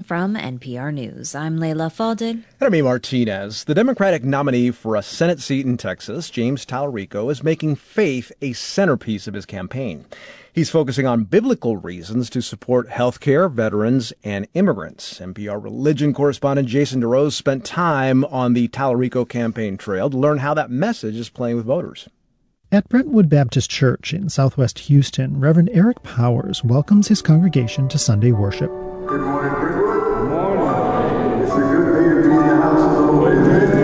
From NPR News, I'm Leila Fadel. And I'm Amy Martinez. The Democratic nominee for a Senate seat in Texas, James Talarico, is making faith a centerpiece of his campaign. He's focusing on biblical reasons to support health care, veterans, and immigrants. NPR religion correspondent Jason DeRose spent time on the Talarico campaign trail to learn how that message is playing with voters. At Brentwood Baptist Church in southwest Houston, Reverend Eric Powers welcomes his congregation to Sunday worship. Good morning, Brentwood. Good morning. It's a good day to be in the house of the Lord.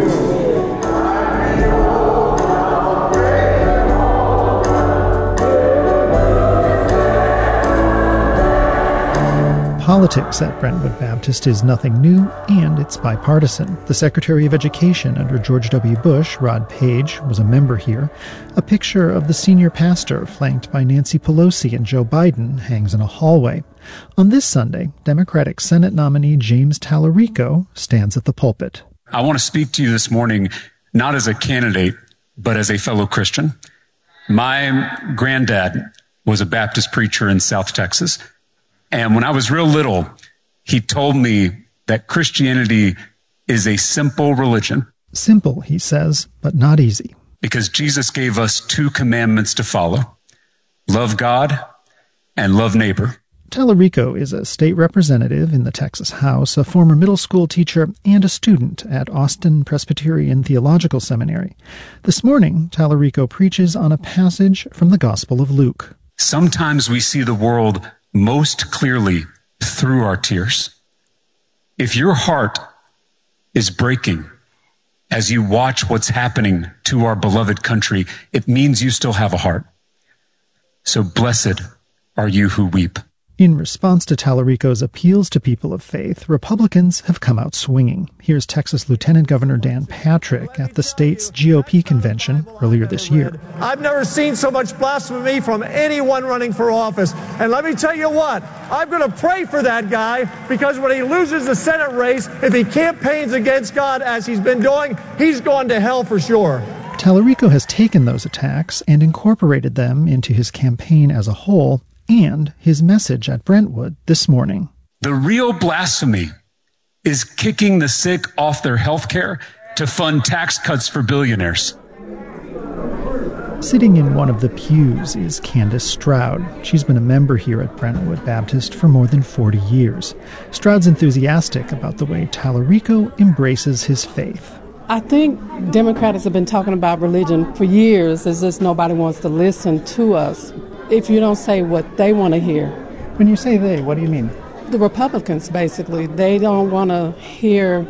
Politics at Brentwood Baptist is nothing new, and it's bipartisan. The Secretary of Education under George W. Bush, Rod Page, was a member here. A picture of the senior pastor, flanked by Nancy Pelosi and Joe Biden, hangs in a hallway. On this Sunday, Democratic Senate nominee James Talarico stands at the pulpit. I want to speak to you this morning, not as a candidate, but as a fellow Christian. My granddad was a Baptist preacher in South Texas. And when I was real little, he told me that Christianity is a simple religion. Simple, he says, but not easy. Because Jesus gave us two commandments to follow: love God and love neighbor. Talarico is a state representative in the Texas House, a former middle school teacher, and a student at Austin Presbyterian Theological Seminary. This morning, Talarico preaches on a passage from the Gospel of Luke. Sometimes we see the world most clearly through our tears. If your heart is breaking as you watch what's happening to our beloved country, it means you still have a heart. So blessed are you who weep. In response to Talarico's appeals to people of faith, Republicans have come out swinging. Here's Texas Lieutenant Governor Dan Patrick at the state's GOP convention earlier this year. I've never seen so much blasphemy from anyone running for office. And let me tell you what, I'm going to pray for that guy, because when he loses the Senate race, if he campaigns against God as he's been doing, he's going to hell for sure. Talarico has taken those attacks and incorporated them into his campaign as a whole, and his message at Brentwood this morning. The real blasphemy is kicking the sick off their health care to fund tax cuts for billionaires. Sitting in one of the pews is Candace Stroud. She's been a member here at Brentwood Baptist for more than 40 years. Stroud's enthusiastic about the way Talarico embraces his faith. I think Democrats have been talking about religion for years. It's just nobody wants to listen to us if you don't say what they want to hear. When you say they, what do you mean? The Republicans, basically. They don't want to hear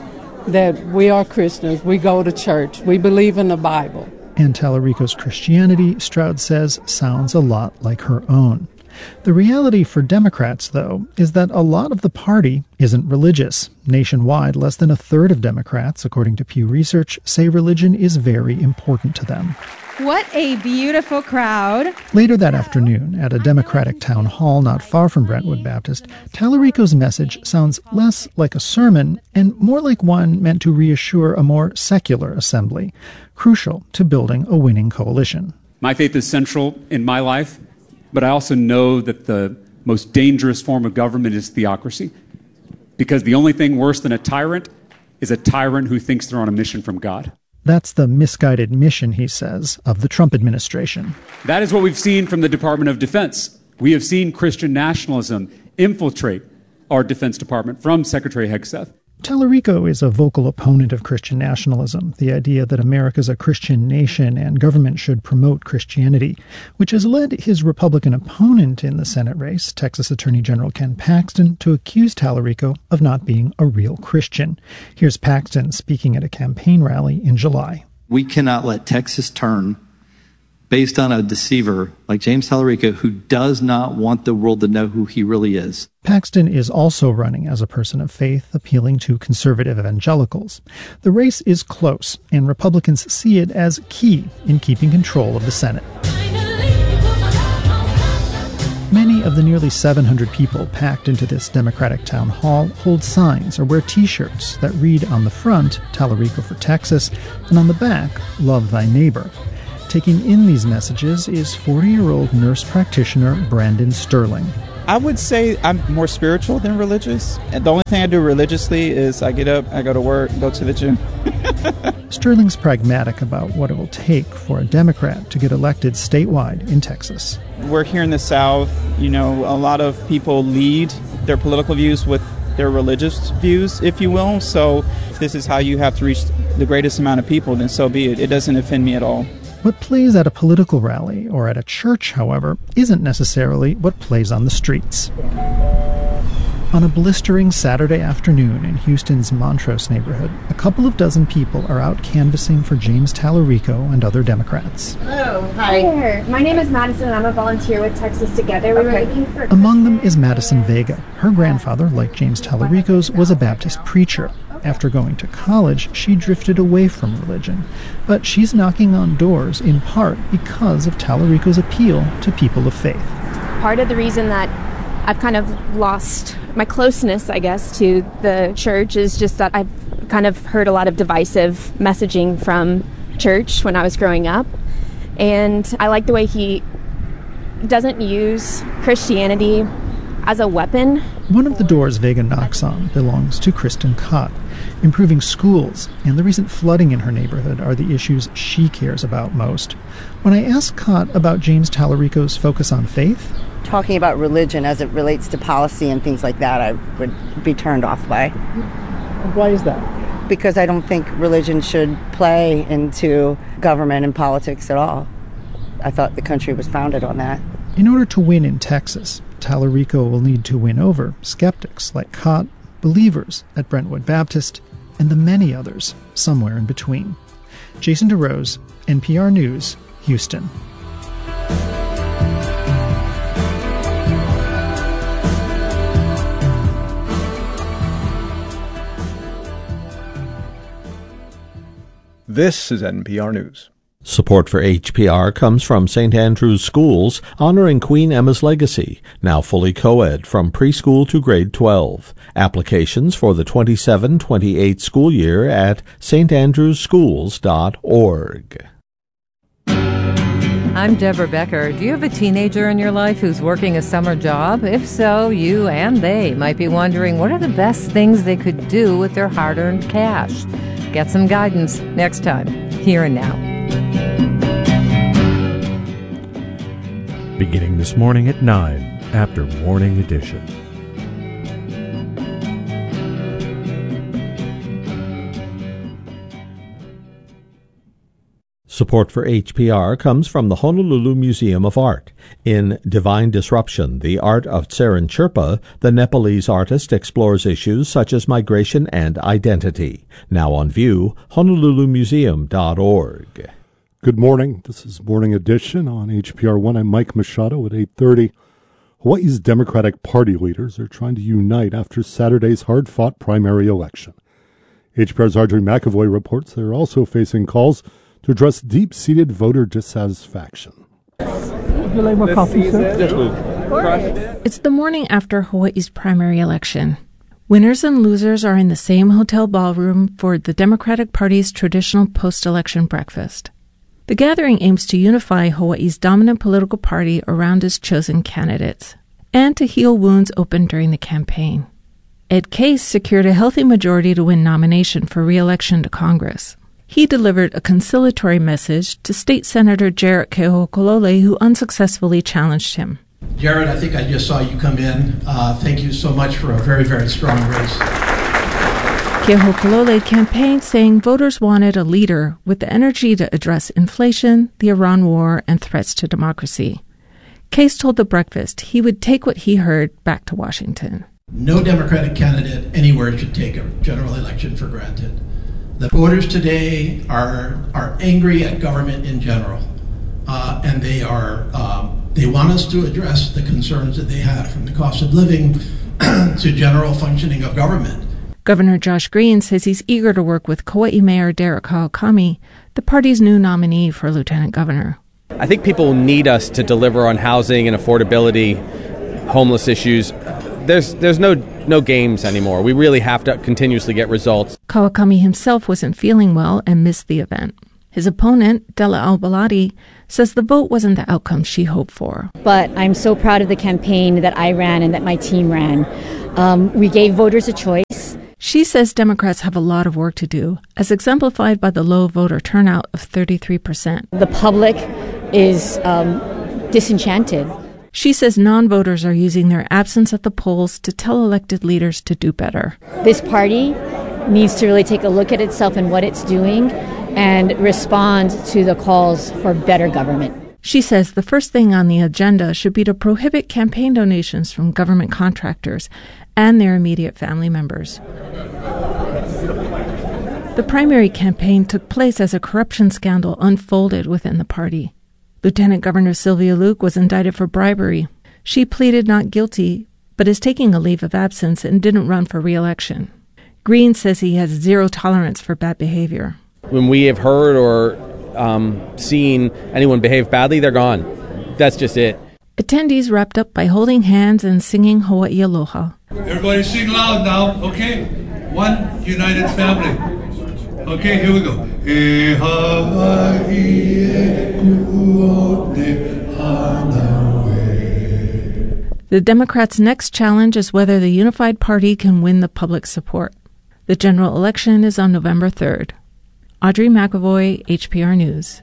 that we are Christians, we go to church, we believe in the Bible. And Talarico's Christianity, Stroud says, sounds a lot like her own. The reality for Democrats, though, is that a lot of the party isn't religious. Nationwide, less than a third of Democrats, according to Pew Research, say religion is very important to them. What a beautiful crowd. Later that afternoon, at a Democratic town hall not far from Brentwood Baptist, Talarico's message sounds less like a sermon and more like one meant to reassure a more secular assembly, crucial to building a winning coalition. My faith is central in my life, but I also know that the most dangerous form of government is theocracy, because the only thing worse than a tyrant is a tyrant who thinks they're on a mission from God. That's the misguided mission, he says, of the Trump administration. That is what we've seen from the Department of Defense. We have seen Christian nationalism infiltrate our Defense Department from Secretary Hegseth. Talarico is a vocal opponent of Christian nationalism, the idea that America's a Christian nation and government should promote Christianity, which has led his Republican opponent in the Senate race, Texas Attorney General Ken Paxton, to accuse Talarico of not being a real Christian. Here's Paxton speaking at a campaign rally in July. We cannot let Texas turn based on a deceiver like James Talarico, who does not want the world to know who he really is. Paxton is also running as a person of faith, appealing to conservative evangelicals. The race is close, and Republicans see it as key in keeping control of the Senate. Many of the nearly 700 people packed into this Democratic town hall hold signs or wear T-shirts that read on the front, Talarico for Texas, and on the back, Love Thy Neighbor. Taking in these messages is 40-year-old nurse practitioner Brandon Sterling. I would say I'm more spiritual than religious. And the only thing I do religiously is I get up, I go to work, go to the gym. Sterling's pragmatic about what it will take for a Democrat to get elected statewide in Texas. We're here in the South. You know, a lot of people lead their political views with their religious views, if you will. So if this is how you have to reach the greatest amount of people, then so be it. It doesn't offend me at all. What plays at a political rally or at a church, however, isn't necessarily what plays on the streets. On a blistering Saturday afternoon in Houston's Montrose neighborhood, a couple of dozen people are out canvassing for James Tallarico and other Democrats. Hello. Hi. My name is Madison, and I'm a volunteer with Texas Together. We were looking for... Among them is Madison Vega. Her grandfather, like James Tallarico's, was a Baptist preacher. After going to college, she drifted away from religion. But she's knocking on doors in part because of Tallarico's appeal to people of faith. Part of the reason that I've kind of lost my closeness, I guess, to the church is just that I've kind of heard a lot of divisive messaging from church when I was growing up. And I like the way he doesn't use Christianity as a weapon. One of the doors Vega knocks on belongs to Kristen Cott. Improving schools and the recent flooding in her neighborhood are the issues she cares about most. When I asked Cott about James Tallarico's focus on faith... Talking about religion as it relates to policy and things like that, I would be turned off by. Why is that? Because I don't think religion should play into government and politics at all. I thought the country was founded on that. In order to win in Texas, Tallarico will need to win over skeptics like Cott, believers at Brentwood Baptist, and the many others somewhere in between. Jason DeRose, NPR News, Houston. This is NPR News. Support for HPR comes from St. Andrew's Schools, honoring Queen Emma's legacy, now fully co-ed from preschool to grade 12. Applications for the 27-28 school year at standrewsschools.org. I'm Deborah Becker. Do you have a teenager in your life who's working a summer job? If so, you and they might be wondering what are the best things they could do with their hard-earned cash. Get some guidance next time, Here and Now. Beginning this morning at 9 after Morning Edition. Support for HPR comes from the Honolulu Museum of Art. In Divine Disruption, The Art of Tseren Chirpa, the Nepalese artist explores issues such as migration and identity. Now on view, honolulumuseum.org. Good morning. This is Morning Edition on HPR1. I'm Mike Machado at 8:30. Hawaii's Democratic Party leaders are trying to unite after Saturday's hard-fought primary election. HPR's Audrey McAvoy reports they're also facing calls to address deep-seated voter dissatisfaction. Would you like more coffee, sir? It's the morning after Hawaii's primary election. Winners and losers are in the same hotel ballroom for the Democratic Party's traditional post-election breakfast. The gathering aims to unify Hawaii's dominant political party around its chosen candidates and to heal wounds opened during the campaign. Ed Case secured a healthy majority to win nomination for re-election to Congress. He delivered a conciliatory message to State Senator Jarrett Kehokolole, who unsuccessfully challenged him. Jarrett, I think I just saw you come in. Thank you so much for a very, very strong race. Kehokolole campaigned saying voters wanted a leader with the energy to address inflation, the Iran war, and threats to democracy. Case told The Breakfast he would take what he heard back to Washington. No Democratic candidate anywhere should take a general election for granted. The voters today are angry at government in general, and they want us to address the concerns that they have, from the cost of living to general functioning of government. Governor Josh Green says he's eager to work with Kauai Mayor Derek Kawakami, the party's new nominee for lieutenant governor. I think people need us to deliver on housing and affordability, homeless issues. There's no games anymore. We really have to continuously get results. Kawakami himself wasn't feeling well and missed the event. His opponent, Della Al-Baladi, says the vote wasn't the outcome she hoped for. But I'm so proud of the campaign that I ran and that my team ran. We gave voters a choice. She says Democrats have a lot of work to do, as exemplified by the low voter turnout of 33%. The public is disenchanted. She says non-voters are using their absence at the polls to tell elected leaders to do better. This party needs to really take a look at itself and what it's doing and respond to the calls for better government. She says the first thing on the agenda should be to prohibit campaign donations from government contractors and their immediate family members. The primary campaign took place as a corruption scandal unfolded within the party. Lieutenant Governor Sylvia Luke was indicted for bribery. She pleaded not guilty, but is taking a leave of absence and didn't run for re-election. Green says he has zero tolerance for bad behavior. When we have heard or seen anyone behave badly, they're gone. That's just it. Attendees wrapped up by holding hands and singing Hawaii Aloha. Everybody sing loud now, okay? One united family. Okay, here we go. E Hawaii e ku'one hanawe. The Democrats' next challenge is whether the unified party can win the public support. The general election is on November 3rd. Audrey McAvoy, HPR News.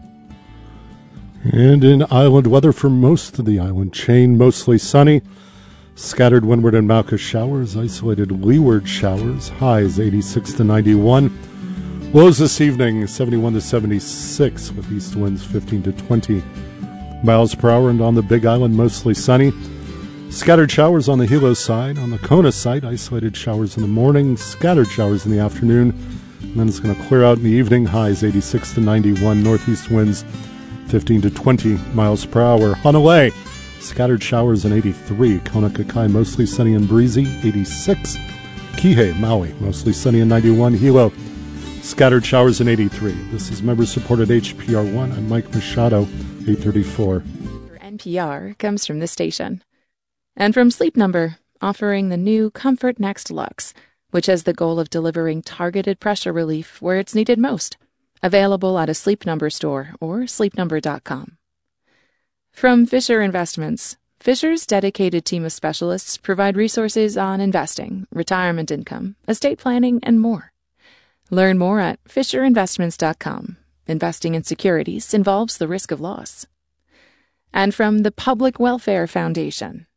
And in island weather for most of the island chain, mostly sunny. Scattered windward and Mauka showers, isolated leeward showers, highs 86 to 91. Lows this evening 71 to 76 with east winds 15 to 20 miles per hour. And on the Big Island, mostly sunny. Scattered showers on the Hilo side. On the Kona side, isolated showers in the morning, scattered showers in the afternoon. And then it's going to clear out in the evening, highs 86 to 91, northeast winds 15 to 20 miles per hour. Hanalei, scattered showers in 83. Kona Kakai, mostly sunny and breezy, 86. Kihei, Maui, mostly sunny and 91. Hilo, scattered showers in 83. This is member-supported HPR1. I'm Mike Machado, 834. NPR comes from this station. And from Sleep Number, offering the new Comfort Next Luxe, which has the goal of delivering targeted pressure relief where it's needed most. Available at a Sleep Number store or sleepnumber.com. From Fisher Investments, Fisher's dedicated team of specialists provide resources on investing, retirement income, estate planning, and more. Learn more at fisherinvestments.com. Investing in securities involves the risk of loss. And from the Public Welfare Foundation.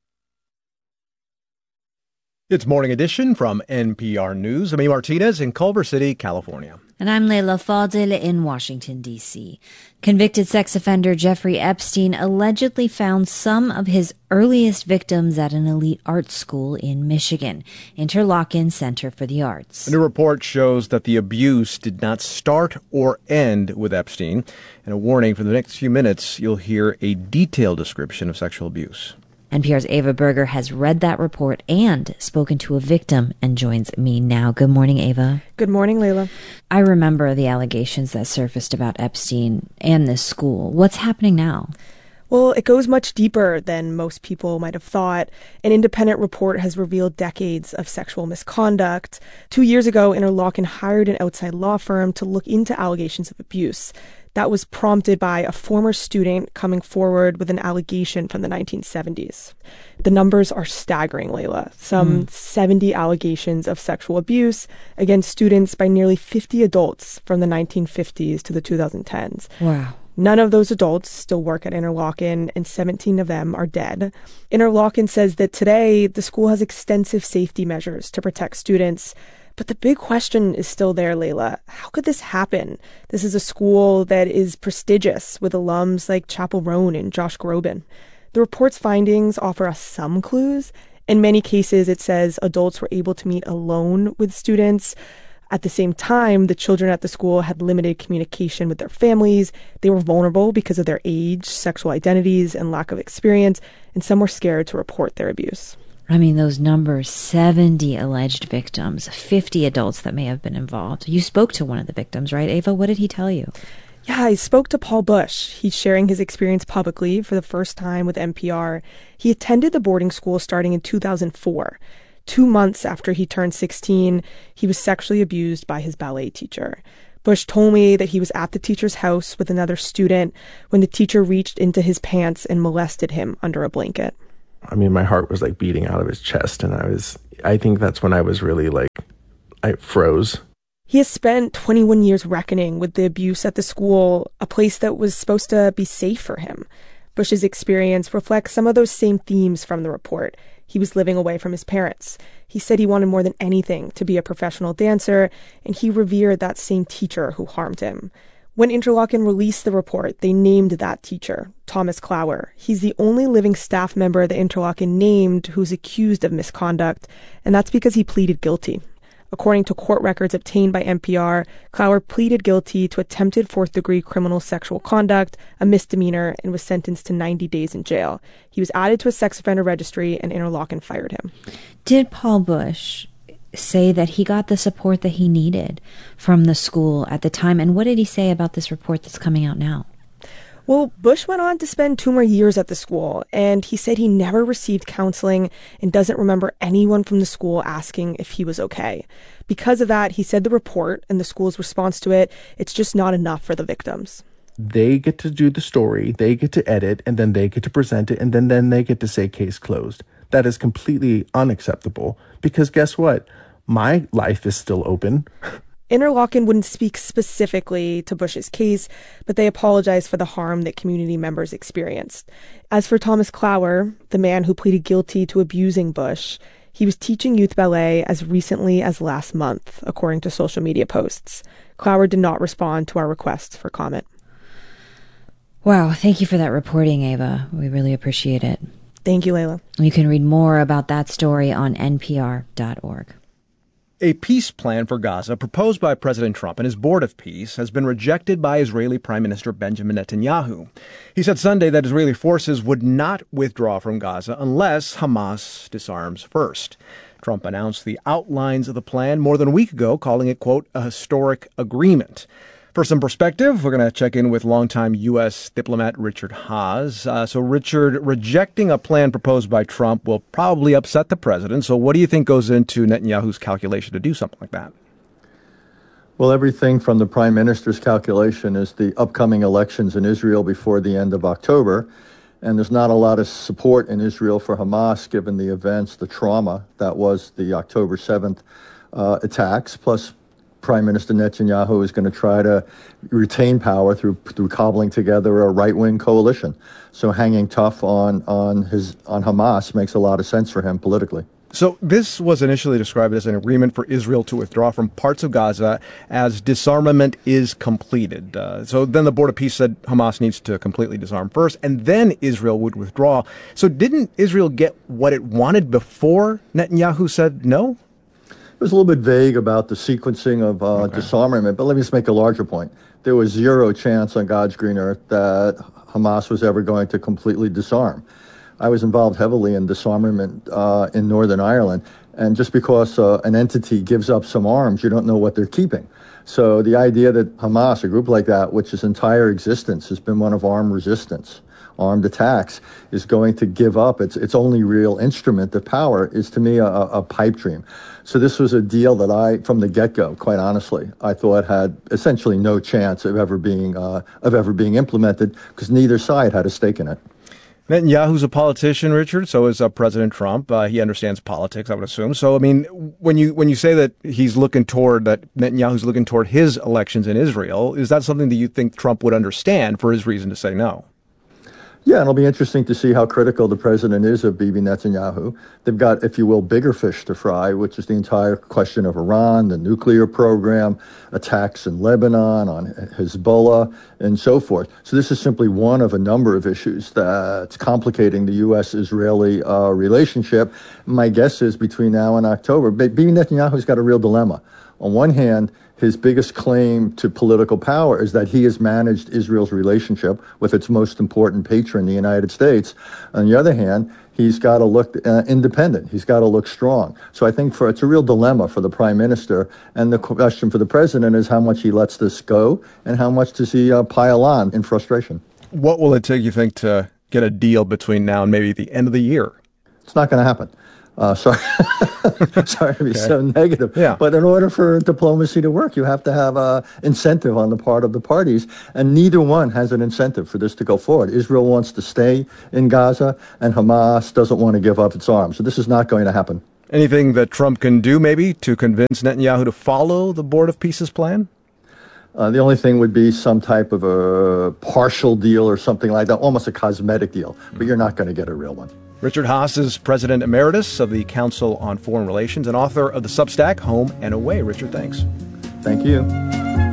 It's Morning Edition from NPR News. I'm Martinez in Culver City, California. And I'm Leila Fadel in Washington, D.C. Convicted sex offender Jeffrey Epstein allegedly found some of his earliest victims at an elite art school in Michigan, Interlochen Center for the Arts. A new report shows that the abuse did not start or end with Epstein. And a warning, for the next few minutes, you'll hear a detailed description of sexual abuse. NPR's Ava Berger has read that report and spoken to a victim and joins me now. Good morning, Ava. Good morning, Leila. I remember the allegations that surfaced about Epstein and this school. What's happening now? Well, it goes much deeper than most people might have thought. An independent report has revealed decades of sexual misconduct. 2 years ago, Interlochen hired an outside law firm to look into allegations of abuse. That was prompted by a former student coming forward with an allegation from the 1970s. The numbers are staggering, Leila. Some 70 allegations of sexual abuse against students by nearly 50 adults from the 1950s to the 2010s. Wow. None of those adults still work at Interlochen, and 17 of them are dead. Interlochen says that today the school has extensive safety measures to protect students. But the big question is still there, Leila. How could this happen? This is a school that is prestigious with alums like Chappell Roan and Josh Groban. The report's findings offer us some clues. In many cases, it says adults were able to meet alone with students. At the same time, the children at the school had limited communication with their families. They were vulnerable because of their age, sexual identities, and lack of experience, and some were scared to report their abuse. I mean, those numbers, 70 alleged victims, 50 adults that may have been involved. You spoke to one of the victims, right, Ava? What did he tell you? Yeah, I spoke to Paul Bush. He's sharing his experience publicly for the first time with NPR. He attended the boarding school starting in 2004. 2 months after he turned 16, he was sexually abused by his ballet teacher. Bush told me that he was at the teacher's house with another student when the teacher reached into his pants and molested him under a blanket. I mean, my heart was like beating out of his chest, and I think that's when I was really I froze. He has spent 21 years reckoning with the abuse at the school, a place that was supposed to be safe for him. Bush's experience reflects some of those same themes from the report. He was living away from his parents. He said he wanted more than anything to be a professional dancer, and he revered that same teacher who harmed him. When Interlochen released the report, they named that teacher, Thomas Clower. He's the only living staff member that Interlochen named who's accused of misconduct, and that's because he pleaded guilty. According to court records obtained by NPR, Clower pleaded guilty to attempted fourth-degree criminal sexual conduct, a misdemeanor, and was sentenced to 90 days in jail. He was added to a sex offender registry, and Interlochen fired him. Did Paul Bush say that he got the support that he needed from the school at the time? And what did he say about this report that's coming out now? Well, Bush went on to spend 2 more years at the school, and he said he never received counseling and doesn't remember anyone from the school asking if he was okay. Because of that, he said the report and the school's response to it, it's just not enough for the victims. They get to do the story, they get to edit, and then they get to present it, and then they get to say case closed. That is completely unacceptable, because guess what? My life is still open. Interlochen wouldn't speak specifically to Bush's case, but they apologized for the harm that community members experienced. As for Thomas Clower, the man who pleaded guilty to abusing Bush, he was teaching youth ballet as recently as last month, according to social media posts. Clower did not respond to our requests for comment. Wow, thank you for that reporting, Ava. We really appreciate it. Thank you, Layla. You can read more about that story on npr.org. A peace plan for Gaza proposed by President Trump and his Board of Peace has been rejected by Israeli Prime Minister Benjamin Netanyahu. He said Sunday that Israeli forces would not withdraw from Gaza unless Hamas disarms first. Trump announced the outlines of the plan more than a week ago, calling it, quote, a historic agreement. For some perspective, we're going to check in with longtime U.S. diplomat Richard Haass. So, Richard, rejecting a plan proposed by Trump will probably upset the president. So what do you think goes into Netanyahu's calculation to do something like that? Well, everything from the prime minister's calculation is the upcoming elections in Israel before the end of October. And there's not a lot of support in Israel for Hamas, given the events, the trauma that was the October 7th attacks, plus Prime Minister Netanyahu is going to try to retain power through cobbling together a right-wing coalition. So hanging tough on Hamas makes a lot of sense for him politically. So this was initially described as an agreement for Israel to withdraw from parts of Gaza as disarmament is completed. So then the Board of Peace said Hamas needs to completely disarm first, and then Israel would withdraw. So didn't Israel get what it wanted before Netanyahu said no? It was a little bit vague about the sequencing of disarmament, but let me just make a larger point. There was zero chance on God's green earth that Hamas was ever going to completely disarm. I was involved heavily in disarmament in Northern Ireland, and just because an entity gives up some arms, you don't know what they're keeping. So the idea that Hamas, a group like that, which its entire existence has been one of armed resistance, armed attacks, is going to give up its only real instrument of power is, to me, a pipe dream. So this was a deal that I, from the get-go, quite honestly, I thought had essentially no chance of ever being implemented because neither side had a stake in it. Netanyahu's a politician, Richard. So is President Trump. He understands politics, I would assume. So, I mean, when you say that Netanyahu's looking toward his elections in Israel, is that something that you think Trump would understand for his reason to say no? Yeah, and it'll be interesting to see how critical the president is of Bibi Netanyahu. They've got, if you will, bigger fish to fry, which is the entire question of Iran, the nuclear program, attacks in Lebanon, on Hezbollah, and so forth. So this is simply one of a number of issues that's complicating the U.S.-Israeli relationship. My guess is between now and October, Bibi Netanyahu's got a real dilemma. On one hand, his biggest claim to political power is that he has managed Israel's relationship with its most important patron, the United States. On the other hand, he's got to look independent. He's got to look strong. So I think it's a real dilemma for the prime minister. And the question for the president is how much he lets this go and how much does he pile on in frustration. What will it take, you think, to get a deal between now and maybe the end of the year? It's not going to happen. Sorry to be so negative. Yeah. But in order for diplomacy to work, you have to have an incentive on the part of the parties, and neither one has an incentive for this to go forward. Israel wants to stay in Gaza, and Hamas doesn't want to give up its arms. So this is not going to happen. Anything that Trump can do, maybe, to convince Netanyahu to follow the Board of Peace's plan? The only thing would be some type of a partial deal or something like that, almost a cosmetic deal. But you're not going to get a real one. Richard Haass is President Emeritus of the Council on Foreign Relations and author of the Substack Home and Away. Richard, thanks. Thank you.